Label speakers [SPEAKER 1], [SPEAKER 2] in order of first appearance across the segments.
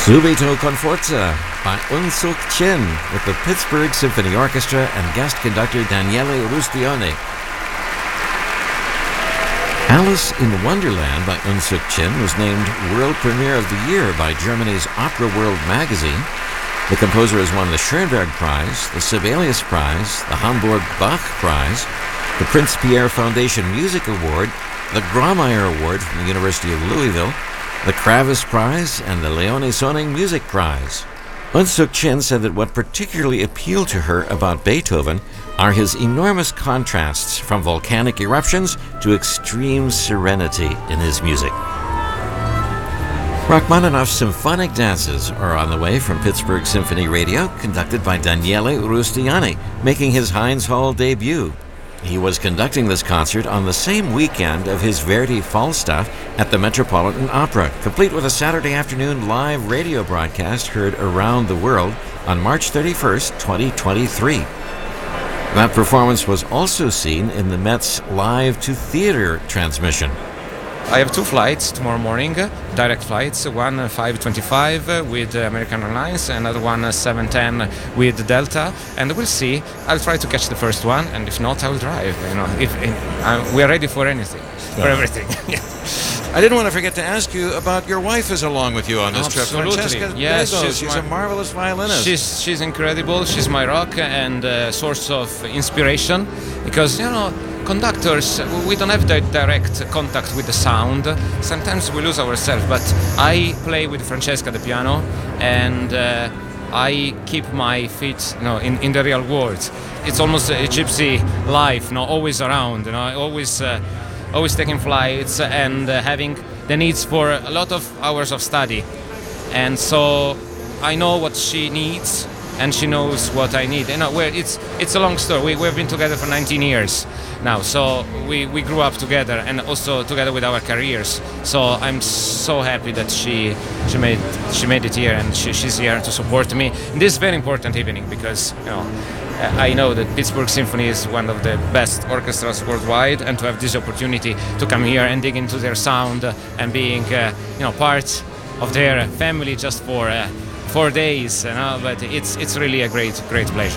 [SPEAKER 1] Subito con Forza by Unsuk Chin with the Pittsburgh Symphony Orchestra and guest conductor Daniele Rustione. Alice in Wonderland by Unsuk Chin was named World Premiere of the Year by Germany's Opera World magazine. The composer has won the Schoenberg Prize, the Sibelius Prize, the Hamburg Bach Prize, the Prince Pierre Foundation Music Award, the Grawemeyer Award from the University of Louisville, the Kravis Prize, and the Leone Soning Music Prize. Unsuk Chin said that what particularly appealed to her about Beethoven are his enormous contrasts from volcanic eruptions to extreme serenity in his music. Rachmaninoff's symphonic dances are on the way from Pittsburgh Symphony Radio, conducted by Daniele Rustiani, making his Heinz Hall debut. He was conducting this concert on the same weekend of his Verdi Falstaff at the Metropolitan Opera, complete with a Saturday afternoon live radio broadcast heard around the world on March 31st, 2023. That performance was also seen in the Met's live-to-theater transmission.
[SPEAKER 2] I have two flights tomorrow morning, direct flights, one 5:25 with American Airlines, another one 7:10 with Delta, and we'll see. I'll try to catch the first one, and if not, I will drive. We are ready for anything, for everything.
[SPEAKER 1] I didn't want to forget to ask you about your wife is along with you on this trip.
[SPEAKER 2] Francesca Dego,
[SPEAKER 1] she's a marvelous violinist.
[SPEAKER 2] She's incredible. She's my rock and source of inspiration, because conductors, we don't have direct contact with the sound. Sometimes we lose ourselves, but I play with Francesca the piano, and I keep my feet in the real world. It's almost a gypsy life, always around, always taking flights and having the needs for a lot of hours of study. And so I know what she needs, and she knows what I need. It's a long story. We've been together for 19 years now, so we grew up together, and also together with our careers. So I'm so happy that she made it here, and she's here to support me in this very important evening, because I know that Pittsburgh Symphony is one of the best orchestras worldwide, and to have this opportunity to come here and dig into their sound and being part of their family just for 4 days, but it's really a great pleasure.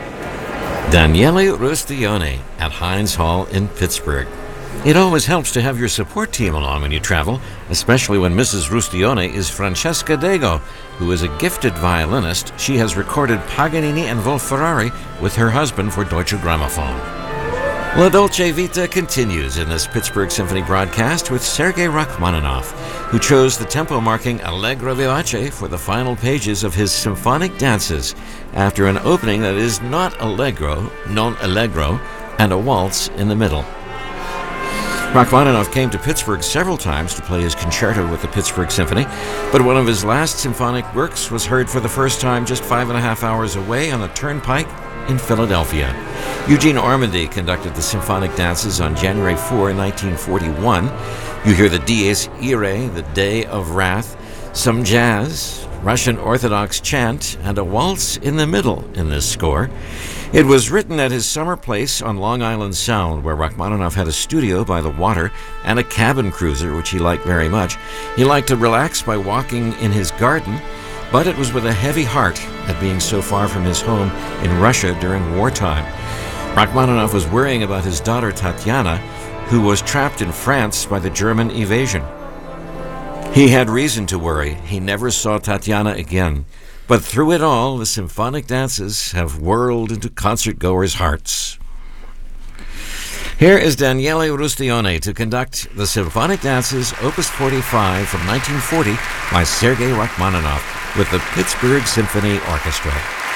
[SPEAKER 1] Daniele Rustione at Heinz Hall in Pittsburgh. It always helps to have your support team along when you travel, especially when Mrs. Rustione is Francesca Dego, who is a gifted violinist. She has recorded Paganini and Wolf-Ferrari with her husband for Deutsche Grammophon. La Dolce Vita continues in this Pittsburgh Symphony broadcast with Sergei Rachmaninoff, who chose the tempo-marking Allegro Vivace for the final pages of his symphonic dances after an opening that is not allegro, non allegro, and a waltz in the middle. Rachmaninoff came to Pittsburgh several times to play his concerto with the Pittsburgh Symphony, but one of his last symphonic works was heard for the first time just 5.5 hours away on the Turnpike in Philadelphia. Eugene Ormandy conducted the symphonic dances on January 4, 1941. You hear the Dies Irae, the Day of Wrath, some jazz, Russian Orthodox chant, and a waltz in the middle in this score. It was written at his summer place on Long Island Sound, where Rachmaninoff had a studio by the water and a cabin cruiser, which he liked very much. He liked to relax by walking in his garden, but it was with a heavy heart at being so far from his home in Russia during wartime. Rachmaninoff was worrying about his daughter Tatiana, who was trapped in France by the German invasion. He had reason to worry. He never saw Tatiana again. But through it all, the symphonic dances have whirled into concert-goers' hearts. Here is Daniele Rustione to conduct the Symphonic Dances, Opus 45 from 1940 by Sergei Rachmaninoff with the Pittsburgh Symphony Orchestra.